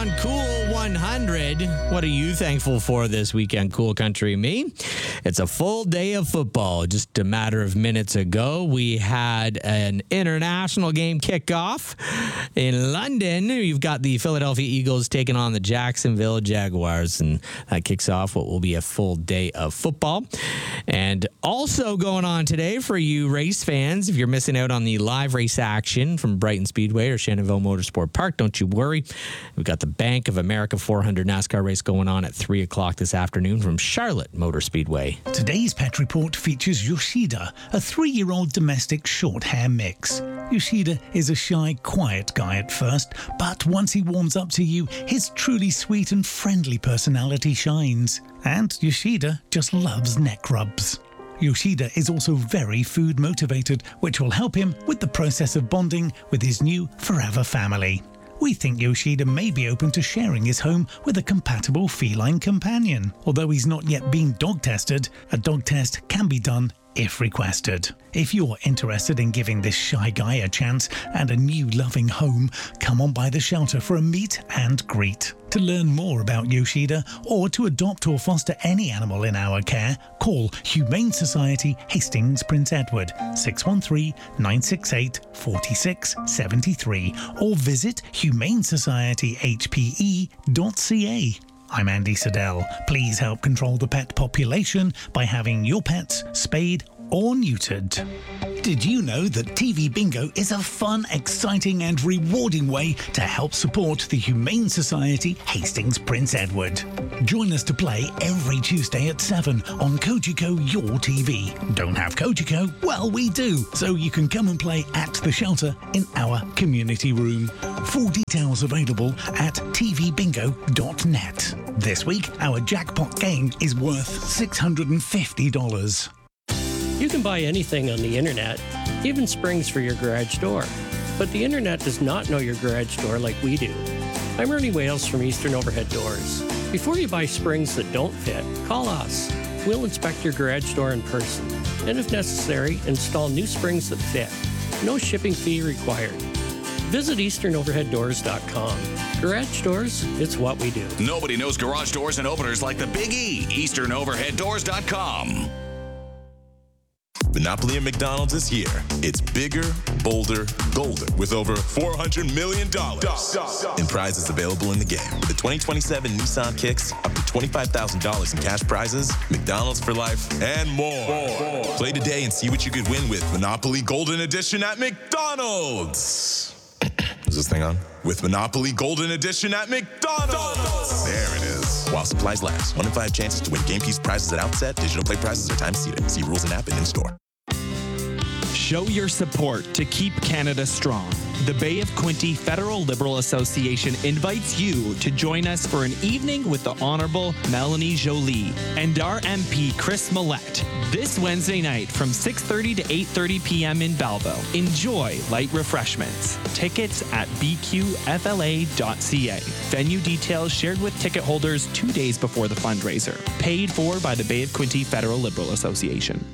on Cool 100. What are you thankful for this weekend, Cool Country? Me? It's a full day of football. Just a matter of minutes ago, we had an international game kickoff in London. You've got the Philadelphia Eagles taking on the Jacksonville Jaguars, and that kicks off what will be a full day of football. And also going on today for you race fans, if you're missing out on the live race action from Brighton Speedway or Shannonville Motorsport Park, don't you worry. We've got the Bank of America 400 NASCAR race going on at 3 o'clock this afternoon from Charlotte Motor Speedway. Today's Pet Report features Yoshida, a 3-year-old domestic short hair mix. Yoshida is a shy, quiet guy at first, but once he warms up to you, his truly sweet and friendly personality shines. And Yoshida just loves neck rubs. Yoshida is also very food motivated, which will help him with the process of bonding with his new forever family. We think Yoshida may be open to sharing his home with a compatible feline companion. Although he's not yet been dog tested, a dog test can be done if requested. If you're interested in giving this shy guy a chance and a new loving home, come on by the shelter for a meet and greet. To learn more about Yoshida or to adopt or foster any animal in our care, call Humane Society Hastings Prince Edward 613-968-4673 or visit humanesocietyhpe.ca. I'm Andy Siddell. Please help control the pet population by having your pets spayed or neutered. Did you know that TV Bingo is a fun, exciting and rewarding way to help support the Humane Society Hastings Prince Edward? Join us to play every Tuesday at 7 on Kojiko Your TV. Don't have Kojiko? Well, we do, so you can come and play at the shelter in our community room. Full details available at tvbingo.net. This week, our jackpot game is worth $650. You can buy anything on the internet, even springs for your garage door. But the internet does not know your garage door like we do. I'm Ernie Wales from Eastern Overhead Doors. Before you buy springs that don't fit, call us. We'll inspect your garage door in person, and if necessary, install new springs that fit. No shipping fee required. Visit EasternOverheadDoors.com. Garage doors, it's what we do. Nobody knows garage doors and openers like the Big E. EasternOverheadDoors.com. Monopoly at McDonald's is here. It's bigger, bolder, golden, with over $400 million in prizes available in the game. With the 2027 Nissan Kicks, up to $25,000 in cash prizes, McDonald's for life, and more. Play today and see what you could win with Monopoly Golden Edition at McDonald's. Is this thing on? With Monopoly Golden Edition at McDonald's. There it is. While supplies last. 1 in 5 chances to win game piece prizes at outset. Digital play prizes are time seated. See rules and app and in-store. Show your support to keep Canada strong. The Bay of Quinte Federal Liberal Association invites you to join us for an evening with the Honourable Melanie Joly and our MP Chris Millett this Wednesday night from 6:30 to 8:30 p.m. in Belleville. Enjoy light refreshments. Tickets at bqfla.ca. Venue details shared with ticket holders 2 days before the fundraiser. Paid for by the Bay of Quinte Federal Liberal Association.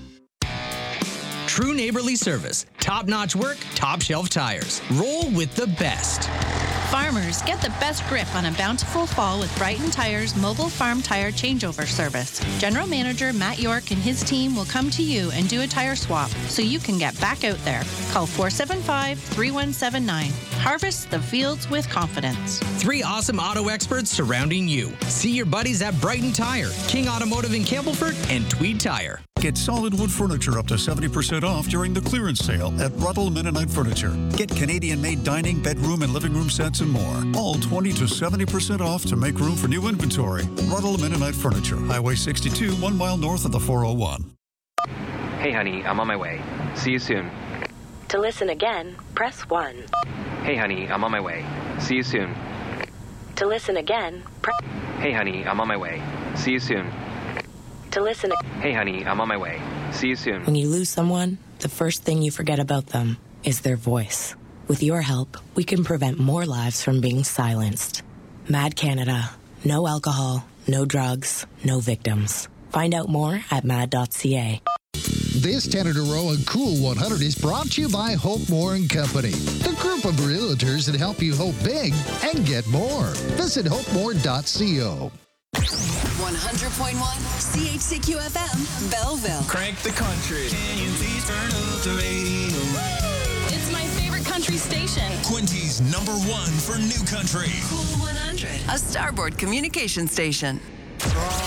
True neighborly service, top-notch work, top-shelf tires. Roll with the best. Farmers, get the best grip on a bountiful fall with Brighton Tire's mobile farm tire changeover service. General Manager Matt York and his team will come to you and do a tire swap so you can get back out there. Call 475-3179. Harvest the fields with confidence. 3 awesome auto experts surrounding you. See your buddies at Brighton Tire, King Automotive in Campbellford, and Tweed Tire. Get solid wood furniture up to 70% off during the clearance sale at Ruddle Mennonite Furniture. Get Canadian-made dining, bedroom, and living room sets and more. All 20 to 70% off to make room for new inventory. Ruddle Mennonite Furniture, Highway 62, 1 mile north of the 401. Hey, honey, I'm on my way. See you soon. To listen again, press 1. Hey, honey, I'm on my way. See you soon. To listen again, press... Hey, honey, I'm on my way. See you soon. To listen... Hey, honey, I'm on my way. See you soon. When you lose someone, the first thing you forget about them is their voice. With your help, we can prevent more lives from being silenced. Mad Canada. No alcohol, no drugs, no victims. Find out more at mad.ca. This 10 in a row on Cool 100 is brought to you by Hope More & Company, the group of realtors that help you hope big and get more. Visit hopemore.co. 100.1 CHCQ FM, Belleville. Crank the country. Can you please turn up the radio? It's my favorite country station. Quinty's number one for new country. Cool 100, a Starboard communication station. Strong